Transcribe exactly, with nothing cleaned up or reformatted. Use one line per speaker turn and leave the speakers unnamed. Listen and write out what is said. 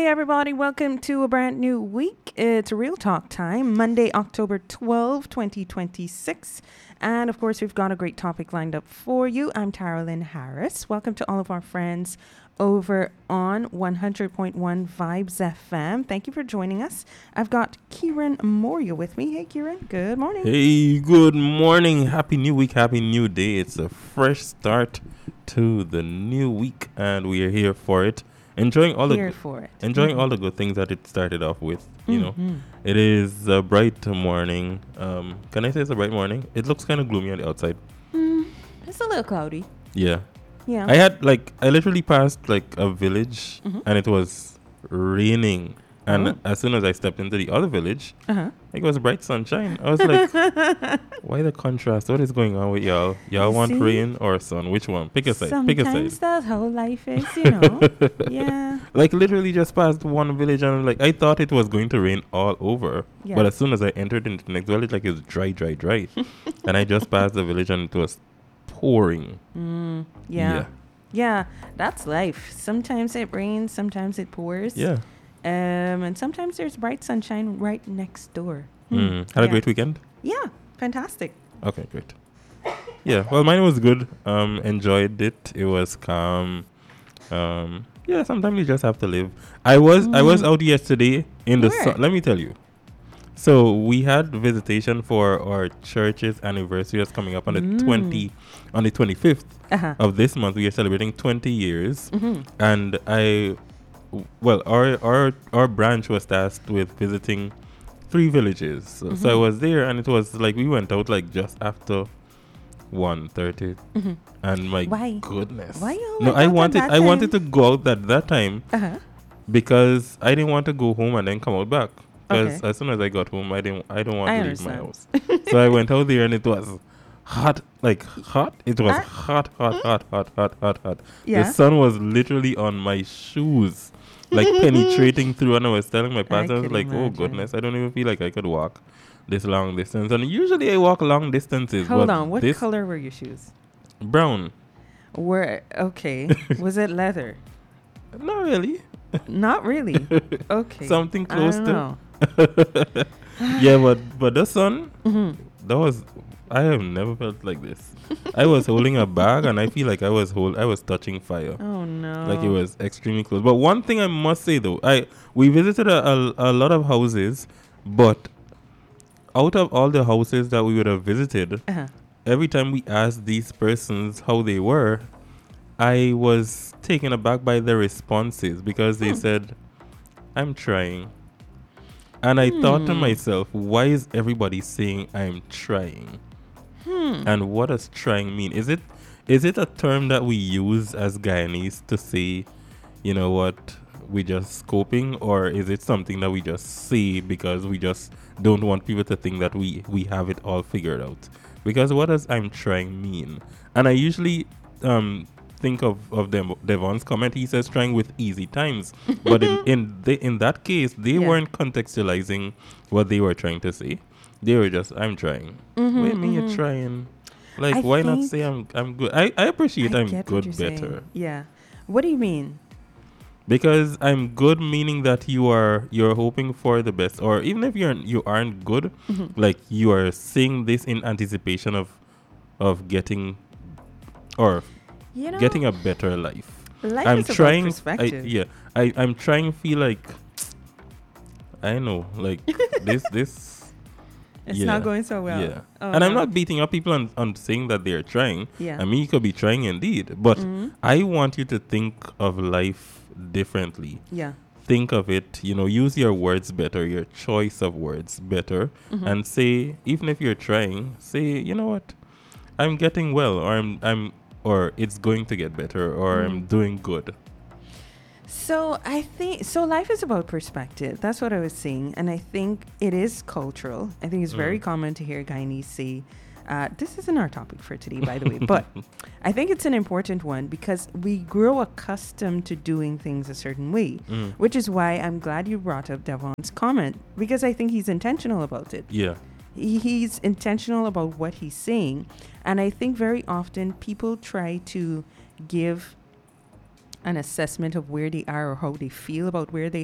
Hey everybody, welcome to a brand new week. It's Real Talk time, Monday, October twelfth, twenty twenty-six. And of course, we've got a great topic lined up for you. I'm Tarolyn Harris. Welcome to all of our friends over on one hundred point one Vibes F M. Thank you for joining us. I've got Kieran Moria with me. Hey Kieran, good morning.
Hey, good morning. Happy new week, happy new day. It's a fresh start to the new week and we are here for it. Enjoying all
Here
the
for it.
enjoying
Mm-hmm.
all the good things that it started off with. You
Mm-hmm.
know, it is a bright morning. Um, can I say it's a bright morning? It looks kind of gloomy on the outside.
Mm, it's a little cloudy.
Yeah,
Yeah.
I had like I literally passed like a village
Mhm.
and it was raining. And
Oh.
as soon as I stepped into the other village,
Uh-huh.
it was bright sunshine. I was like, why the contrast? What is going on with y'all? Y'all want
See?
rain or sun? Which one? Pick a side. Pick a
Sometimes
side.
that's how life is, you know. Yeah.
Like literally just past one village and like I thought it was going to rain all over.
Yeah.
But as soon as I entered into the next village, like it was dry, dry, dry. And I just passed the village and it was pouring.
Mm, yeah. yeah. That's life. Sometimes it rains, sometimes it pours.
Yeah.
Um, and sometimes there's bright sunshine right next door. Hmm.
Mm. Had a
Yeah.
great weekend?
Yeah, fantastic.
Okay, great. Yeah, well, mine was good. Um, enjoyed it. It was calm. Um, yeah, sometimes you just have to live. I was I was
Mm.
out yesterday in the
Where?
sun. Let me tell you. So we had visitation for our church's anniversary that's coming up on the
Mm.
twenty on the twenty fifth
Uh-huh.
of this month. We are celebrating twenty years,
Mm-hmm.
and I, well, our our our branch was tasked with visiting three villages. So, so I
Mhm.
was there, and it was like we went out like just after one thirty,
Mm-hmm.
and my
Why?
goodness,
Why you
no,
went
I
out at
wanted
that
I wanted to
time?
go out at that time
Uh-huh.
because I didn't want to go home and then come out back. Because
Okay.
as soon as I got home, I didn't I don't want
I
to leave my
understand.
house. So I went out there and it was hot, like hot. It was
Ah.
hot, hot, hot, hot, hot, hot, hot.
Yeah.
The sun was literally on my shoes, like penetrating through. And I was telling my pastor, I was
could
like, "Oh
imagine.
goodness, I don't even feel like I could walk this long distance." And usually I walk long distances.
Hold
but
on. What
this
color were your shoes?
brown?
Were okay. Was it leather?
Not really.
Not really. Okay.
Something
I
close
don't
to.
know.
Yeah, but but the sun.
Mm-hmm.
That was I have never felt like this. I was holding a bag and I feel like I was hold I was touching fire.
Oh no.
Like it was extremely close. But one thing I must say though, I we visited a, a, a lot of houses, but out of all the houses that we would have visited,
Uh-huh.
every time we asked these persons how they were, I was taken aback by their responses because they
Hmm.
said, "I'm trying." And I thought to
Hmm.
myself, why is everybody saying I'm trying?
Hmm.
And what does trying mean? Is it is it a term that we use as Guyanese to say, you know what, we just scoping, or is it something that we just say because we just don't want people to think that we we have it all figured out? Because what does I'm trying mean? And I usually um think of of them Devon's comment. He says trying with easy times, but in in the, in that case they
Yeah.
weren't contextualizing what they were trying to say. They were just I'm trying.
Mhm,
What do you mean you're
mhm.
trying? Like,
I
why not
think-
say I'm I'm good? I, I appreciate
I
I'm
get what
good
you're
better.
saying. Yeah. What do you mean?
Because I'm good meaning that you are you're hoping for the best. Or even if you're you aren't good,
Mhm.
like you are saying this in anticipation of of getting or
You know,
getting a better life.
life
I'm
is about
trying I,
perspective.
yeah. I, I'm trying to feel like I know, like this this
It's
yeah,
not going so well.
Yeah.
Oh,
and I'm
no.
not beating up people on, on saying that they're trying.
Yeah.
I mean, you could be trying indeed. But
Mhm.
I want you to think of life differently.
Yeah.
Think of it, you know, use your words better, your choice of words better.
Mhm.
And say, even if you're trying, say, you know what, I'm getting well, or I'm, I'm or it's going to get better, or I'm
Mm.
doing good.
So I think so. Life is about perspective. That's what I was saying, and I think it is cultural. I think it's very
Mm.
common to hear Guyanese say, uh, "This isn't our topic for today, by the way," but I think it's an important one because we grow accustomed to doing things a certain way,
Mm.
which is why I'm glad you brought up Devon's comment because I think he's intentional about it.
Yeah.
He- He's intentional about what he's saying, and I think very often people try to give an assessment of where they are or how they feel about where they